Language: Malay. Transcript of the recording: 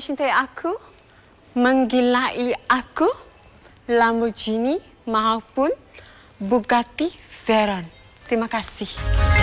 mencintai aku, menggilai aku, Lamborghini maupun Bugatti Veyron. Terima kasih.